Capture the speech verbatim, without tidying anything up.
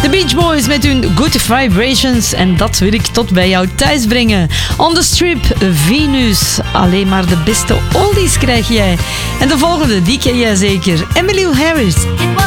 The Beach Boys met hun Good Vibrations. En dat wil ik tot bij jou thuis brengen. On the Strip, Venus. Alleen maar de beste oldies krijg jij. En de volgende, die ken jij zeker. Emmylou Harris.